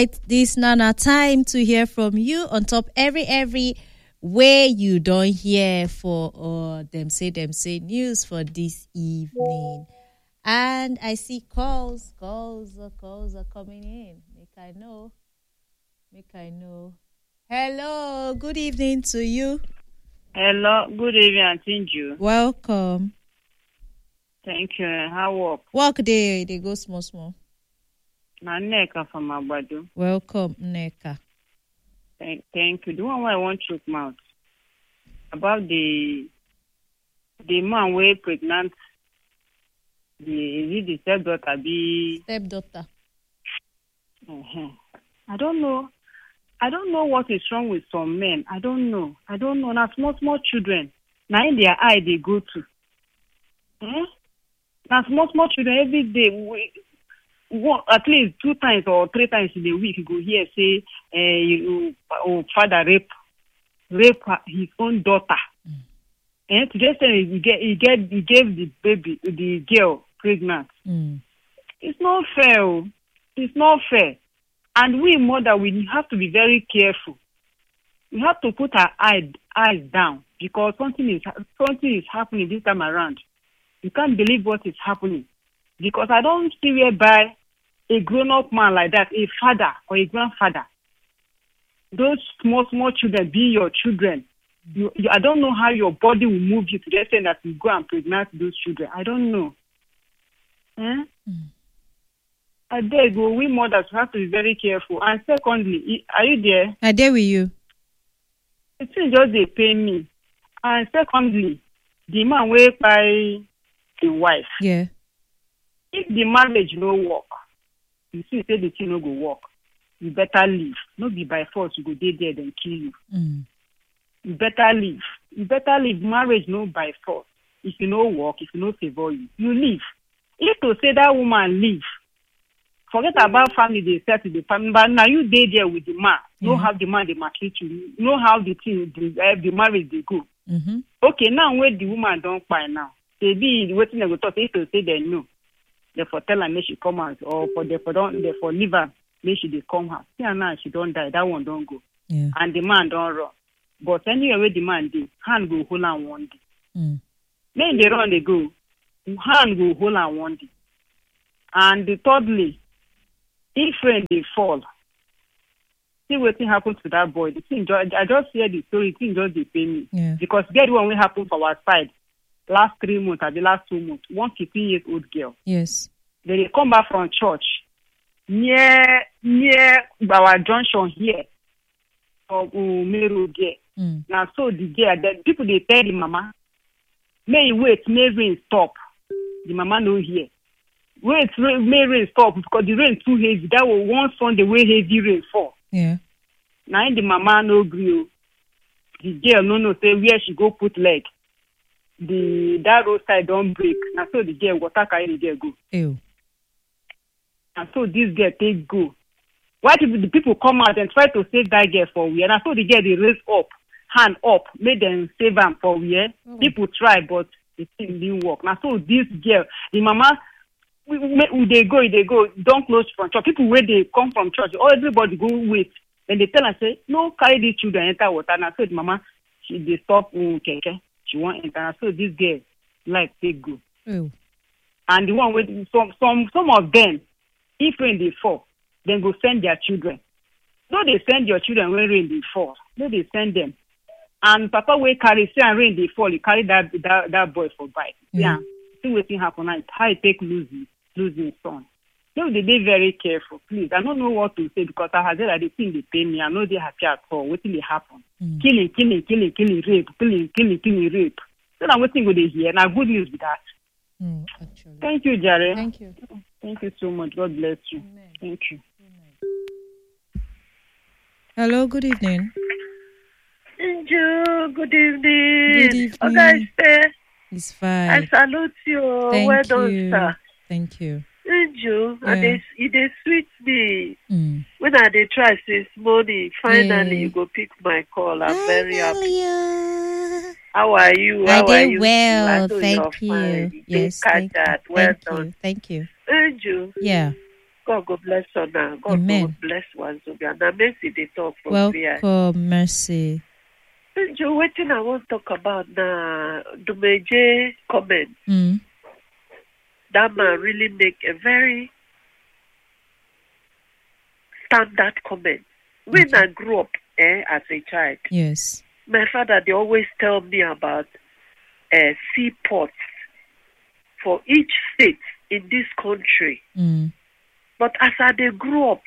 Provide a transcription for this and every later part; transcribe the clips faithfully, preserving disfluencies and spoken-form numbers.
right, this now na time to hear from you on top every every way you don't hear for uh, them say them say news for this evening. And I see calls, calls, uh, calls are coming in. Make I know, make I know. Hello, good evening to you. Hello, good evening, Auntie Ju. Welcome. Thank you. How work? Work day, they go small, small. Na Neka from Abadu. Welcome, Neka. Thank, thank you. The one where I want to talk about about the the man where pregnant. The is it the stepdaughter be stepdaughter? Uh-huh. I don't know. I don't know what is wrong with some men. I don't know. I don't know. Now small small children. Now in their eye they go to. Eh? Now small small children every day. We, one, at least two times or three times in a week, you go hear say, uh, you, oh, father rape, rape his own daughter. Mm. And today say he get, he get, he gave the baby, the girl pregnant. Mm. It's not fair. It's not fair. And we mother, we have to be very careful. We have to put our eye, eyes down because something is something is happening this time around. You can't believe what is happening because I don't see whereby a grown-up man like that, a father or a grandfather, those small, small children be your children. You, you, I don't know how your body will move you to the extent that you go and pregnant those children. I don't know. Eh? Mm. I beg you, we mothers have to be very careful. And secondly, are you there? I there with you. It's just they pay me. And secondly, the man will buy the wife. Yeah. If the marriage no work, you see, say the thing no go work. You better leave. Not be by force. You go dey there then kill you. Mm. You better leave. You better leave. Marriage no by force. If you no work, if you no favor you, you leave. If to say that woman leave, forget about family. They settle the family, but now you dey there with the man. Yeah. Know how the man they maltreat you. Know how the thing the, uh, the marriage they go. Mm-hmm. Okay, now where the woman don't buy now, they be waiting they go talk. If to say they know. Therefore, tell her may she come out, or for therefore don't therefore leave her, may she they come out. See her now, she don't die. That one don't go, yeah. And the man don't run. But anyway, where the man dey, hand go hold on one day. Mm. Then they run, they go, hand go hold on one day. And the thirdly, if friend they fall, see what thing happen to that boy. The thing, I just hear the story. The thing just they pay me yeah. Because get one will happen for our side. Last three months, or the last two months, one fifteen years old girl. Yes. Then they come back from church near near our junction here of Umeru there. Mm. Now so the girl, the people they tell the mama, may wait, may rain stop. The mama no hear. Wait, may rain stop because the rain too heavy. That was one Sunday where heavy rain fall. Yeah. Now the mama no agree. The girl no no say where she go put leg. The that roadside don't break. And so the girl water carry the girl go. Ew. And so this girl take go. Why did the people come out and try to save that girl for we? And I saw the girl they raise up, hand up, made them save them for we. Oh. People try, but the thing didn't work. Now so this girl, the mama, we, we, they go, they go, don't close from church. People where they come from church, all everybody go wait. Then they tell and say, no, carry these children enter water. And I said, mama, she they stop um, keke. She want enter. So this girl like take go. Ew. And the one with some some some of them, if rain they fall, then go send their children. No, they send your children when rain they fall. No, they send them. And Papa will carry say and rain they fall. He carry that that, that boy for bike. Mm. Yeah. See what thing happen now. How he take losing losing son. No, they be very careful, please. I don't know what to say because I had said that the thing they pay me. I know they happy at all. What will happen? Mm. Killing, killing, killing, killing, rape, killing, killing, killing, rape. So I'm waiting with they hear. Now good news with that. Mm, actually. Thank you, Jerry. Thank you. Thank you so much. God bless you. Amen. Thank you. Amen. Hello, good evening. Inju, good evening. Good evening. Oh, guys, it's fine. I salute you. Thank well you. done, sir. Thank you. Inju, Yeah. and they, it dey sweet me. Mm. When I dey try since morning, finally Yeah. you go pick my call. I'm very happy. Hallelujah. How are you? I How are did you? well, I know thank you're you. fine. You Yes, catch thank you. that. Well Thank done. you. Thank you. Inju, Yeah. God go bless her now. God Amen. go bless Wazobia. Now, Mercy, they talk from V I. Welcome, Mercy. Joe, what thing I want to talk about now, Dumeje comment. Mm. That man really make a very standard comment. When Okay. I grew up eh, as a child, Yes. my father, they always tell me about uh, seaports for each state in this country. Mm. But as I they grew up,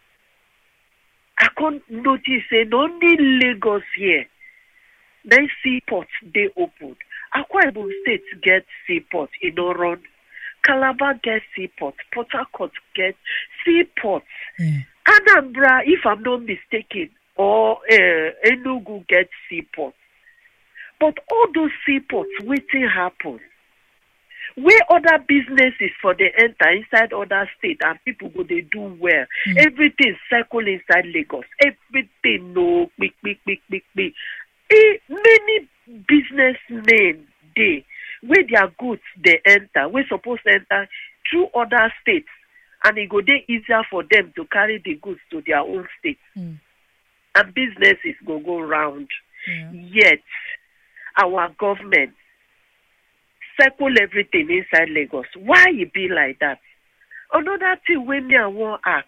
I can't notice say not only Lagos here, then seaports they opened. Akwa Ibom State get seaport in Oron. Calabar get seaport. Port Harcourt get seaports. Yeah. Anambra, if I'm not mistaken, or uh, Enugu get seaports. But all those seaports, waiting happen. Where other businesses for the enter inside other state and people go they do well. Mm. Everything circle inside Lagos. Everything no big big big big big. Eh, many businessmen they where their goods they enter, we supposed to enter through other states, and it go dey easier for them to carry the goods to their own state. Mm. And businesses go go round. Yeah. Yet our government circle everything inside Lagos. Why it be like that? Another thing when me I want ask,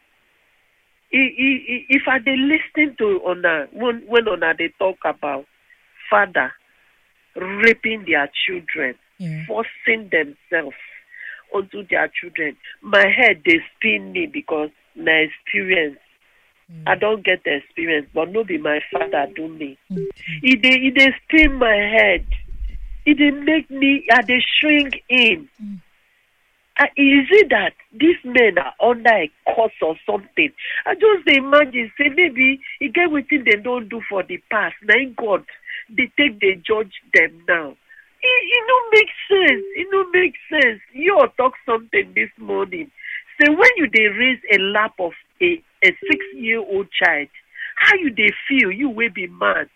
I- I- I- if I dey listen to Ona when when Ona they talk about father raping their children, Yeah. forcing themselves onto their children, my head they spin me because my experience. Mm. I don't get the experience, but no be my father do me. Okay. It dey it dey spin my head. It dey make me I dey shrink in. Mm. Uh, is it that these men are under a curse or something? I just dey imagine say maybe e get wetin they don't do for the past. Now God they take they judge them now. It, it no make sense. It no make sense. You all talk something this morning. Say when you they raise a lap of a, a six year old child, how you they feel? You will be mad.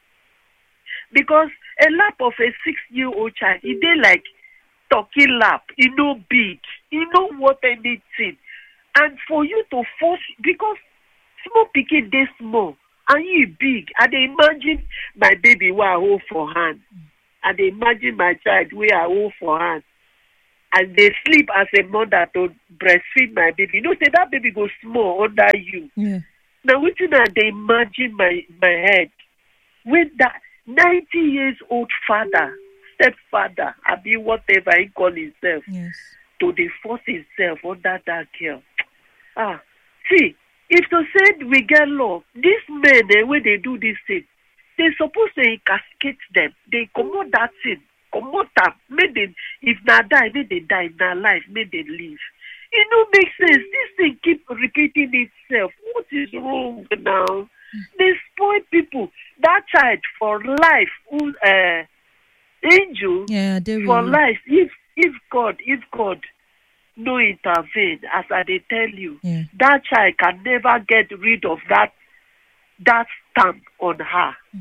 Because a lap of a six year old child, it they like turkey lap, you know big, you know what anything. And for you to force because small pikin they small and you big, and they imagine my baby where I hold for hand. And they imagine my child where I hold for hand. And they sleep as a mother to breastfeed my baby. You know, say that baby go small under you. Yeah. Now, which now they imagine my, my head with that ninety years old father, stepfather, I be whatever he call himself, Yes. to the force himself under that girl. Ah, see, if to say we get law, these men, eh, when they do this thing, they supposed to cascade them. They commot that thing, commot them. Make they, if na die, make they die. If na life, make they live. It don't make sense. This thing keep repeating itself. What is wrong now? Mm. They spoil people. That child for life, who, uh, angel, Yeah, they for will. life. If if God, if God no intervene, as I they tell you, Yeah. that child can never get rid of that that stamp on her, Mm.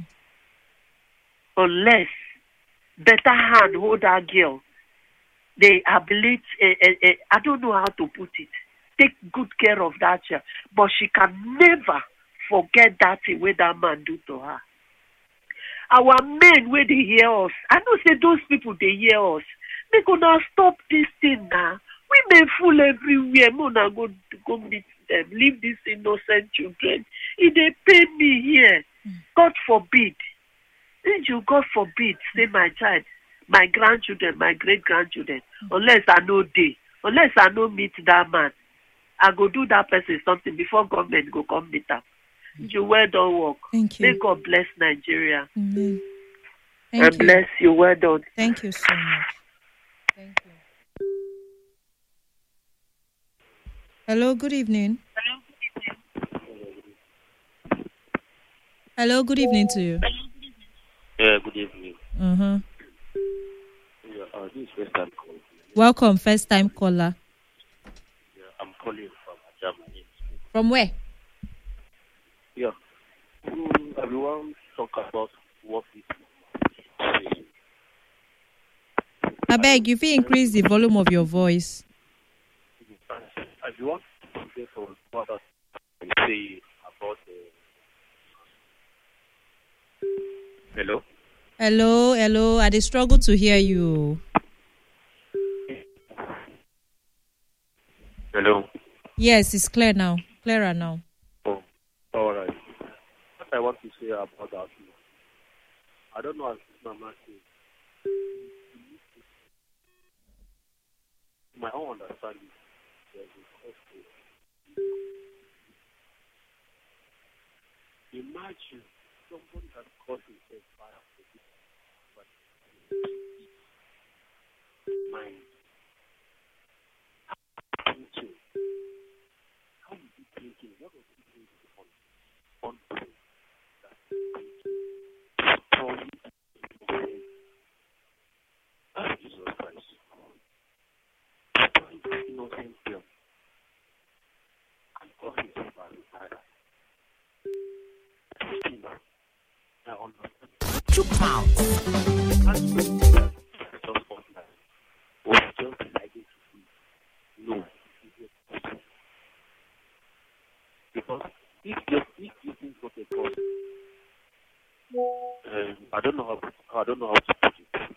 unless better hand hold that girl. They ability, uh, uh, uh, I don't know how to put it. Take good care of that child, but she can never forget that thing where that man do to her. Our men where they hear us, I know say those people they hear us. They gonna stop this thing now. Women fool everywhere. Mona go go meet them. Leave these innocent children. If they pay me here, mm. God forbid. You God forbid, say my child, my grandchildren, my great grandchildren. Mm. Unless I know they, unless I know meet that man, I go do that person something before government go come meet them. Mm. You well done work. Thank you. May God bless Nigeria. Amen. Thank and you. bless you. Well done. Thank you so much. Thank you. Hello, good evening. Hello, good evening to you. Yeah, good evening. Uh-huh. Yeah, uh, this is first time calling. Welcome, first time caller. Yeah, I'm calling from Germany. From where? Yeah. Mm, everyone talk about what people. I beg, you feel increase the volume of your voice. Everyone? say for what you say about the. Hello. Hello, hello. I dey struggle to hear you. Hello. Yes, it's clear now. Clearer now. Oh, all right. What I want to say about that, I don't know as Mama says. My own understanding, there's a cost to it. Imagine somebody that caused himself fire for this, but mind. Thinking. How is he thinking? What was he thinking on on brain? That thinking. Story. Ah, Jesus Christ. Story is innocent girl. And God is a father. Thinking. I understand. Chook mouth. That's what just online. Or just decided to do. No. Because if you if you think what a God, um, I don't know how I don't know how to put it.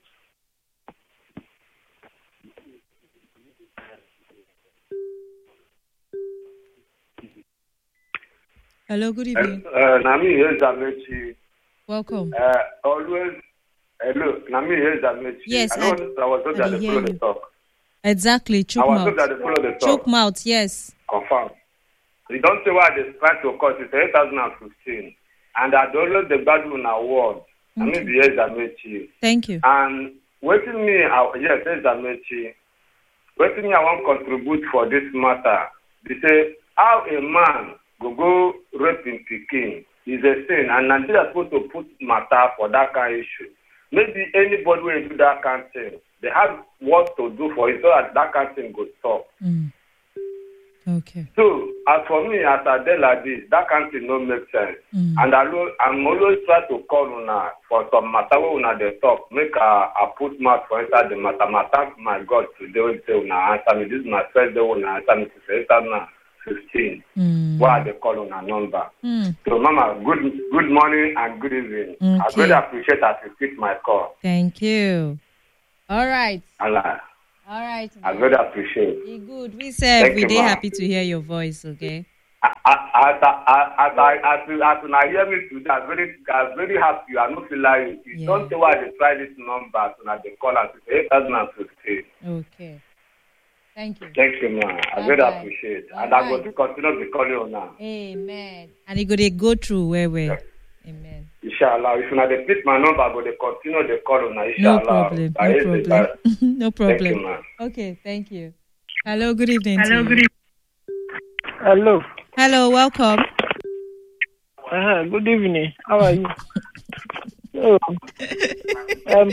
Hello, good evening. Uh, Nami here Zamechi. Welcome. Uh, always, hello, Nami here Zamechi. Yes, I know I- I was told I that dey they hear follow the you. talk. Exactly, chook I was told mouth. that they follow the Chook talk. mouth, yes. Confirm. You don't say why they trying to cost it's eight thousand fifteen. And I don't know the Badun award. I mean, the here Zamechi. Thank you. And waiting me, I, yes, here Zamechi. Waiting me, I want to contribute for this matter. They say, how a man go go raping Peking is a sin, and Nigeria is supposed to put matter for that kind of issue. Maybe anybody will do that kind of thing. They have what to do for it so that that kind of thing go stop. Mm. Okay. So, as for me, as I did like this, that kind of thing no make sense. Mm. And I lo- I'm always trying to call una for some matter where una dey talk. Make I, I put mouth for inside the matter. I thank my God today when say una answer me. This is my first day when una answer me to say eight thousand fifteen. Mm. Why they call una number? Mm. So, Mama, good good morning and good evening. I Okay. really appreciate that you pick my call. Thank you. All right. Allah, All right. I really appreciate. E good. We say Thank we you, dey ma'am. happy to hear your voice, okay? As I as I as you as you hear me today, I'm very I'm very happy. I no feel like you. Yeah. Don't say why they try this number so that they call us eight thousand fifteen. Okay. Thank you. Thank you, man. I Bye really bye. appreciate. Bye And I bye. go to continue to call you now. Amen. And it go dey go through where we. Yeah. Amen. Inshallah. If you not they pick my number, I go to continue the call now. No Inshallah. problem. I No hate it, problem. but No problem. Thank you, man. Okay, thank you. Hello, good evening. Hello, to good you. evening. Hello. Hello, welcome. Uh-huh. Good evening. How are you? So, um,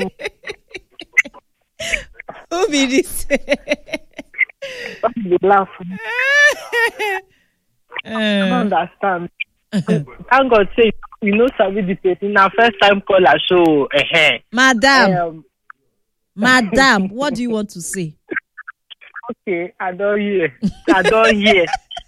Who be this? why you laugh? I don't uh, understand. Thank God say you know sabi the person. Na first time caller, so uh Madam, um, Madam, what do you want to say? okay, I don't hear. I don't hear.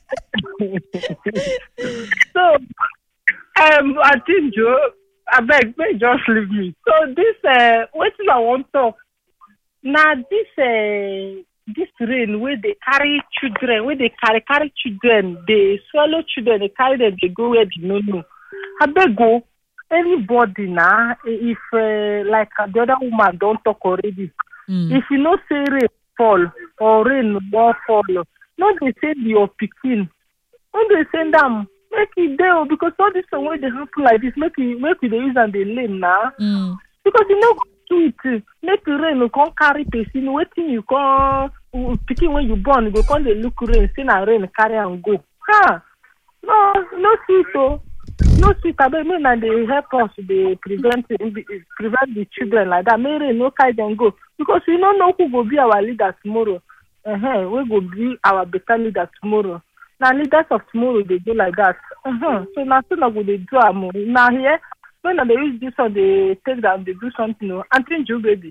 So, um, I think Joe, I beg, beg, just leave me. So this, uh, what I want to talk now? This, uh, this rain where they carry children, where they carry carry children, they swallow children, they carry them, they go where they no know. I beg go. Anybody now, if uh, like uh, the other woman don't talk already, Mm. if you know say rain fall or rain won't fall, no they send your pikin, no they send them make it there because all this way they happen like this, make it make it they use and they lame now Mm. because you know do it make the rain you can't carry person waiting you can't pikin when you born you go come they look rain see na rain carry and go. Ha! No, no sweet so. No sweet, I mean, and they help us they prevent prevent the children like that. Maybe no carry them go because we don't know who will be our leader tomorrow. Uh-huh. We will be our better leader tomorrow. Now leaders of tomorrow they do like that. Uh-huh. So now soon as they do am now here when they use this one they take them they do something. No, Auntie Ju baby,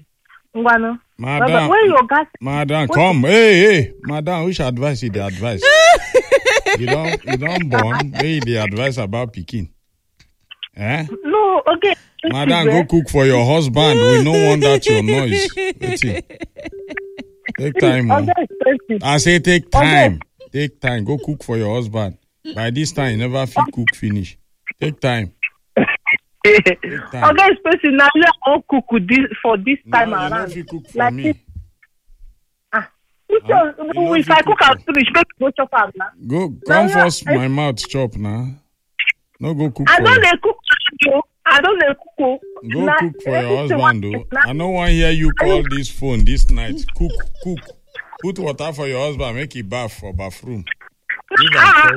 Ngwano. Madam, Where your gas? Madam, come. Hey, hey. Madam, which advice is the advice? you don't you don't born. Hey, the advice about picking. Eh? No, okay. Madam, go cook for your husband. We don't want that your noise. That's it. Take time. Oh. I say take time. Take time. Go cook for your husband. By this time, you never feel cook finish. Take time. Take time. Okay, especially now you all cook with this for this time no, around. You cook for like me. It, ah, if, huh? you, if I cook and finish, make go chop am now. Go come now, first I, my mouth chop now. No go cook I for don't you. cook you. I don't cook. Go now, cook for your husband though. I don't want to hear you call this phone this night. Cook, cook. Put water for your husband, make it bath for bathroom. Ah.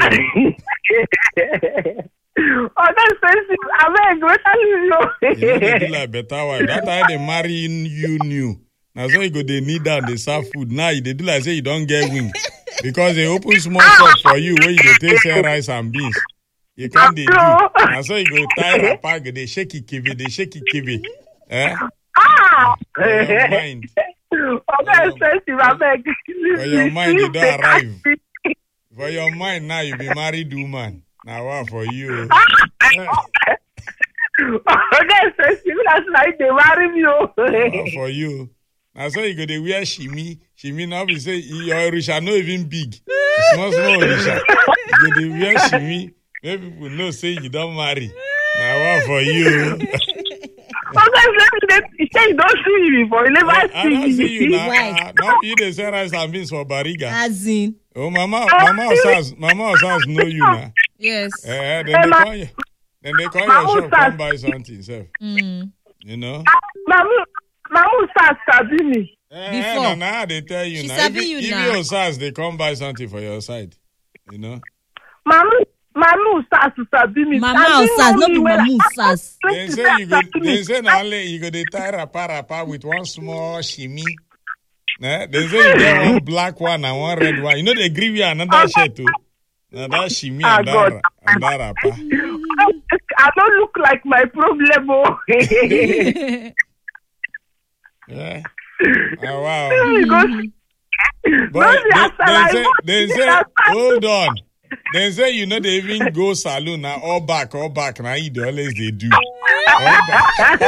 Oh, that's expensive. I beg, what are you know? You know they do like better wife. That time they marry you new. Now so you go they need that they serve food. Now they do like say you don't get wing. Because they open small shop for you where you go take sell rice and beans. You can't they do. Now so you go tie a pack, they shake it kiwi, they shake it kiwi. Eh? Ah! For your mind. Oh, that's expensive. I beg. For your mind, you don't arrive. For your mind now, you be married woman. Now what for you? Oh, that's expensive. That's like they marry me. What for you? Now so you go they wear shimi. Shimi now we say your Orisha not even big. Small small Orisha. You go they wear shimi. Maybe people know say you don't marry. Now what for you? You say you don't see me before. You never I, see I don't me. see you now. Uh, now you they say rice and beans for Bariga. As in. Oh, Mama, Mama Osas, Mama Osas know you now. Yes. Eh, then they call you. Then they call your shop, come buy something, sir. Mm. You know? Mamu, Mamu Osas sabi me. Eh, Before. eh, now they tell you She now. sabi If, you if now. you Osas, they come buy something for your side. You know? Mamu, Mamu Osas sabi me. Mama Sabi Osas, no me be when Mamu I- Osas. They say you go, they say now only you go they tie rapa rapa with one small shimi. Eh? They say you get one black one and one red one. You know they give you another shirt too. Now that shimi Ah, and that, God. ra- and that rapa. I don't look like my problem. Oh. Yeah. Oh, wow. You go- But Don't be they, outside, they I say, want they to say, outside. hold on. They say, you know, they even go saloon now, all back, all back. Now, you the always they do. All back.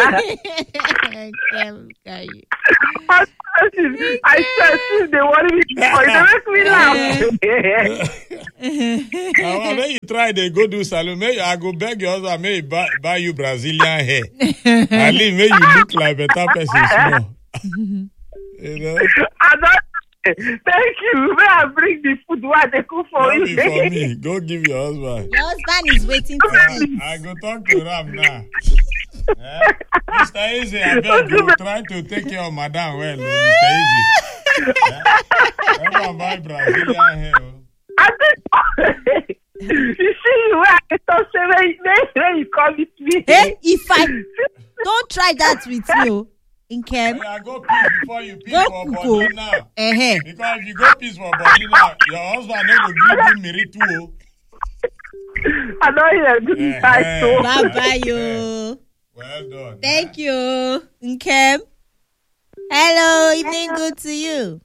I swear, since they worry me, before, they make me laugh. Now, when you try, they go do saloon. May I go beg your husband, may he buy, buy you Brazilian hair. At least, may you look like better person small. You know? I don't. Thank you. May I bring the food while they cook for Don't you? be for me. Go give your husband. Your husband is waiting to Uh, eat. I go talk to Ram now. Eh? Mister Easy, I beg you try to take care of Madam well, oh, Mister Easy. Eh? Never buy Brazilian hair. Oh. I think, you see where I talk say when, when, when you call it me. Hey, if I don't try that with you, in camp. I go piss before you piss Go for go. body now. Eh, Because if you go piss for body now, your husband no go give you Miri too. I know you're a good Eh, guy, eh. so. bye bye you. Well done. Thank you, Nkem. Hello, evening good to you.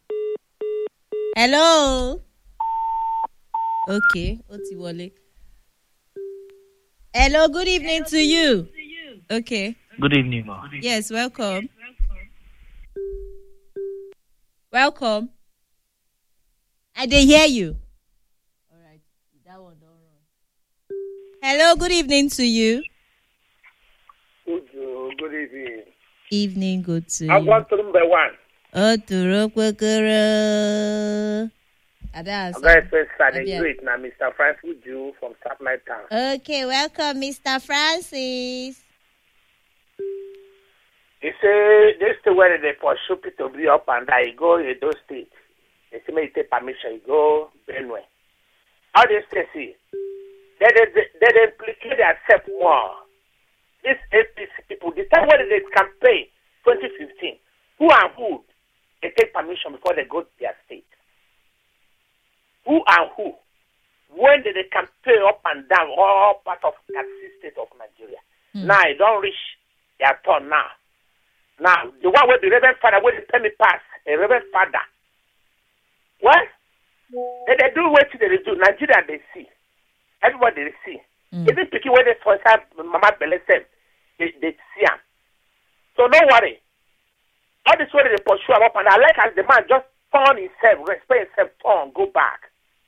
Hello. Okay, Otiwole. Hello, good evening to you. Okay. Good evening, ma. Yes, welcome. Welcome. I didn't hear you. All right, that one don't run. Hello, good evening to you. Good, uh, good evening. Evening, good to I you. want number one. Oturokokoro. Adas. I'm very first starting Abia. great now, Mister Francis Jew from Satellite Town. Okay, welcome, Mister Francis. He say this is where they pursue people to be up and down. You go in those states. They say, may you take permission, you go Benue. How they say, see? They, they, they, they implicate themselves more. These A P C people, the time when they campaign, twenty fifteen, who and who, they take permission before they go to their state. Who and who? When did they campaign up and down all part of that state of Nigeria? Hmm. Now, it don't reach their turn now. Now, the one with the Reverend Father, where they tell me pass, a Reverend Father. What? They, they do what they do. Nigeria, they see. Everybody, they see. Mm. Even picking where they first have Mama Bele said, they, they see him. So don't worry. All this way they pursue him up, and I like as the man just turn himself, respect himself, turn, go back.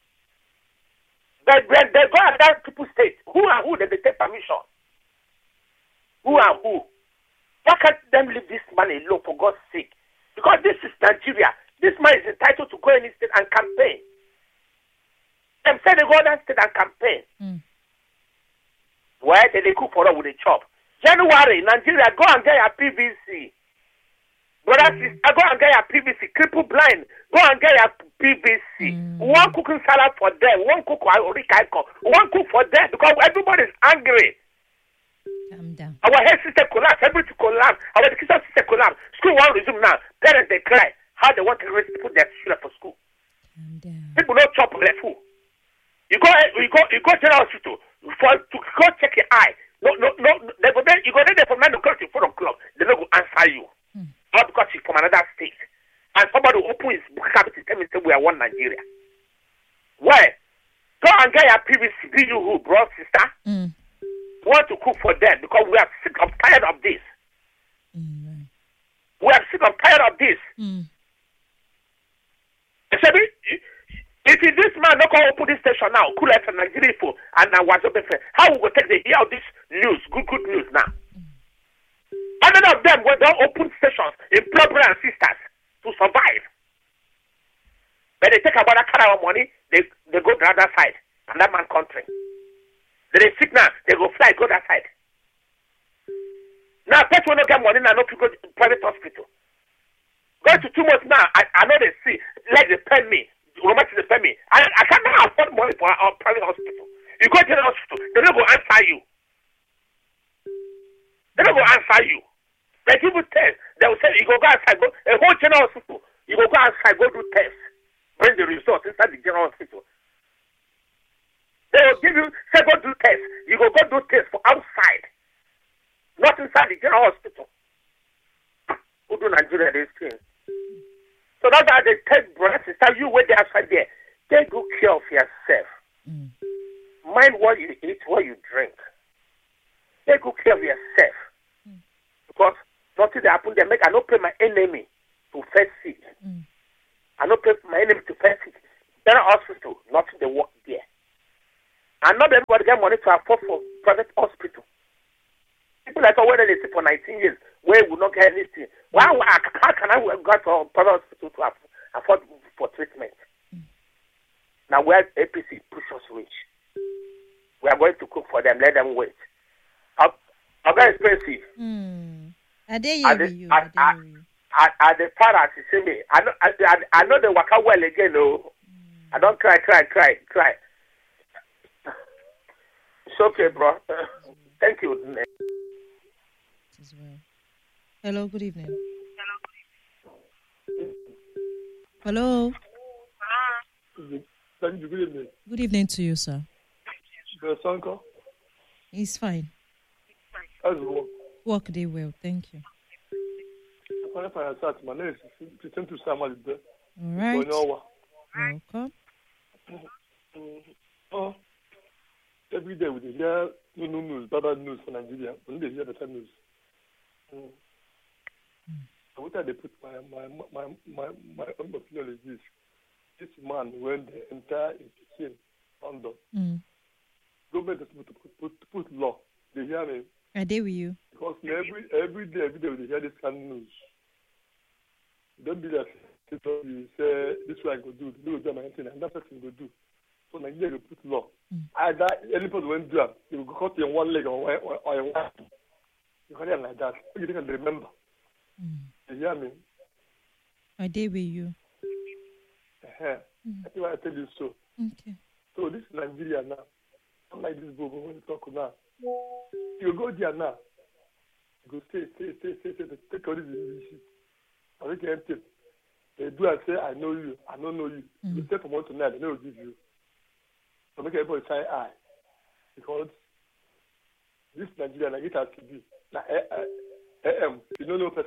But when they go and that people state, who and who did they take permission? Who and who? Why can't them leave this man alone, for God's sake? Because this is Nigeria. This man is entitled to go in state and campaign. Them say they go in that state and campaign. Mm. Where did they cook for us with a chop? January, Nigeria, go and get your P V C. Brother, sister, go and get your P V C. Cripple blind, go and get your P V C. Mm. One cooking salad for them, one cook one cook for them, because everybody is angry. Calm down. Our health system collapse, everything collapse, our education system collapse. School won't resume now. Parents they cry. How they want to put their children for school. Calm down. People don't chop their food. You go, you go, you go to the hospital for to go check your eye. No, no, no. They go there. You go there from nine o'clock to four o'clock. They don't go answer you. Mm. Not because you're from another state. And somebody will open his book cabinet and tell me say we are one Nigeria. Why? Go and get your P V C. Be you who, bro, sister? Mm. Want to cook for them because we are sick of tired of this. Mm. We are sick of tired of this. Mm. If this man not going to open this station now, cool as a Nigerian for and now was open, how we go take the hear of this news, good good news now? Mm. None of them will don't open stations in brothers and sisters to survive. But they take about a kind of money, they they go to the other side, and that man country. They sick now, they go fly, go that side. Now, people don't get money now, no people go to private hospital. Go to two months now, I, I know they see, like they pay me, romantic they pay me. I, I cannot afford money for a, a private hospital. You go to the hospital, they don't go answer you. They don't go answer you. They give you tests, they will say, you go go outside, go, a whole general hospital, you go go outside, go do tests, bring the results inside the general hospital. They will give you, say go do tests. You go go do tests for outside. Not inside the general hospital. Who do Nigeria this thing? So that's how they take brothers and sister, you wait there outside there. Take good care of yourself. Mm. Mind what you eat, what you drink. Take good care of yourself. Mm. Because nothing that happen, they make I not pay my enemy to first seat. Mm. I not pay my enemy to first seat. General hospital, nothing they work there. And not everybody get money to afford for private hospital. People like whether they sit for nineteen years, where will not get anything. Why? How can I go to a private hospital to afford for treatment? Mm. Now where A P C push us rich, we are going to cook for them. Let them wait. I'm very expensive. Mm. Are they you? Are the parents see me? I know. I, I, I know they work out well again. No, mm. I don't cry, cry, cry, cry. It's okay, bro. Thank you. As well. Hello, good evening. Hello. Thank you. Good evening. Good evening to you, sir. The Sanko. He's fine. How's it work? Work day well, thank you. My name is Tisentu Samuel. All right. Welcome. Oh, every day we hear no no news, bad news for Nigeria. When they hear better news. Mm. Mm. So what they put my my my my my own opinion is this: this man when the entire institution under mm. government is put put put law. They hear me. I dare with you. Because every every day every day we hear this kind of news. Don't be that you say this way I go do, do do my thing, and that person go do. So Nigeria will put law. Mm. Either anybody went do it, they will cut in one leg or or, or in one. You can't like that. You can remember. Mm. You hear me? I dare with you. Uh-huh. Mm. That's why I tell you so. Okay. So this is Nigeria now. Unlike this book when you talk now. You go there now. You go stay, stay, stay, stay, stay, take all this easy. I think empty. They do and say, I know you, I don't know you. Mm. You stay from one to nine, they never give you. So make everybody try eye. Because this Nigeria, like it has to be. Like, eh, eh, eh, you don't know person.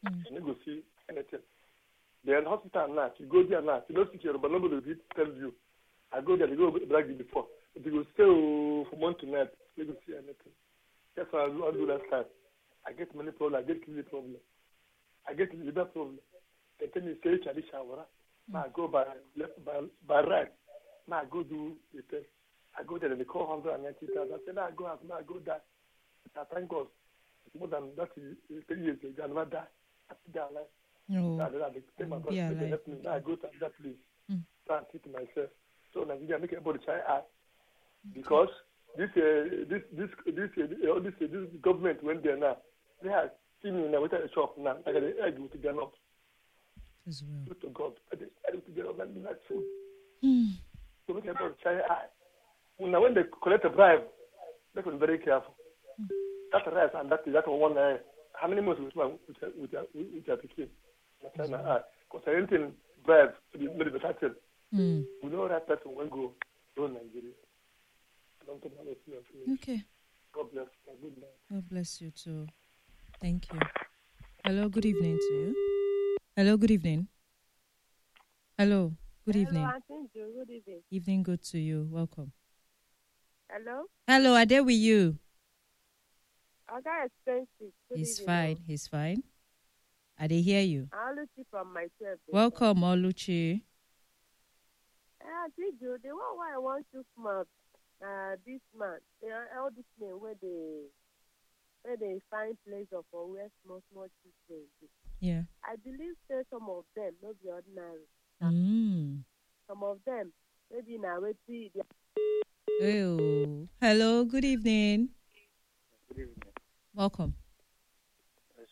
Mm. You go see anything. Then hospital now, you go there now, you don't see your but nobody will tell you. I go there, they go brag you before. But you go stay oh, from one to night, you go see anything. That's what I do, I do last time. I get many problems, I get kidney problem. I get liver problem. They tell me say Chadi shower. Now I go by left by by right. Now I go do the test. I go there and they call one hundred ninety thousand. I say now I go out, now I go die. I thank God. It's more than that three years ago, I never die. I still die alive. No. Now I take my God, Yeah, they help me. Now I go to that place. Mm. Try and keep myself. So Nigeria make everybody try eye. Because this uh, this this this uh, all this uh, this government went there now. They have seen me now without a shop now. I got the egg to get up. As well. To God, I got the egg to get up and like food. Mm. So make everybody try eye. Now when they collect a bribe, they can be very careful. Mm. That's the rest, and that is that one. Uh, how many months with with with with your picking? Because anything bribe to be very better. Mm. We know that person will go to Nigeria. I don't think I'll see you. Okay. God bless. Good night. God bless you too. Thank you. Hello, good evening to you. Hello, good evening. Hello, good Hello, evening. Auntie Jo, good evening. Evening good to you. Welcome. Hello? Hello, are they with you? I got expensive. Good He's evening, fine. oh. He's fine. Are they hear you? I'll look it from myself. Welcome, Oluchi. Uh, Auntie Jo, the one why I want to smoke uh, this man, uh, all this men where they where they find place of or where small small children. Yeah. I believe say some of them not be ordinary. Mm. Some of them maybe now we see. Oh. Hello, good evening. Good evening. Welcome. Yes.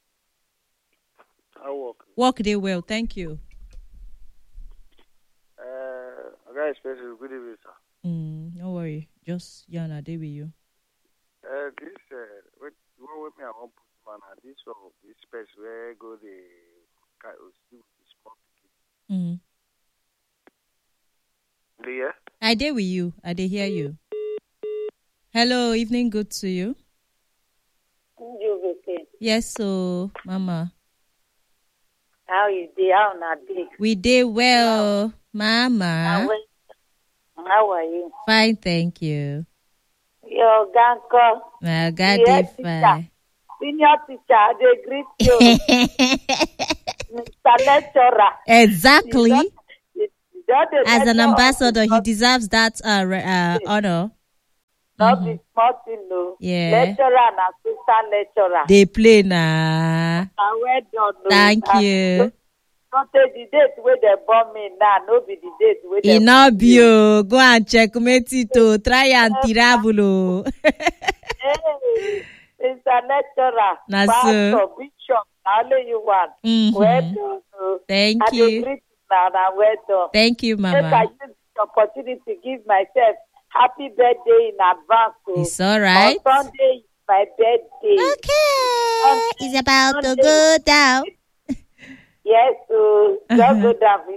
I work. Work day well, thank you. Uh, I got expensive. Good evening, sir. Mm, no worry. Just Yana, they with you. Uh, this uh, what what with me? I want put man. uh, This one, this space where go the kind of still the small Mm. picking. Yeah. I did with you. I did hear you. Hello, evening good to you. You okay? Yes, so Mama. How you dey? How na dey? We did well, Mama. How are you? Fine, thank you. Your ganko. My God, Yes, they fine. Senior teacher, they greet you. Mister Lecturer. Exactly. You don't- you don't dey As an lecture ambassador, us he deserves that uh, re- uh, honor. Not be small thing, no. Yeah. Lecturer and assistant lecturer. They play now. Ah, well done, no. Thank Ah, you. Don't take the date where they born me now. No be the date where they Enough, you. Go and checkmate it to try and travel. Hey, Mister Lecturer, Na Pastor, so. Bishop, only you want. Mhm. Well done. oh. Thank I dey you. greet you now, now, well done. Thank you, Make I Mama. use this opportunity to give myself happy birthday in advance. oh. It's all right. On Sunday is my birthday. Okay. It's about to go down. Yes, so just go down.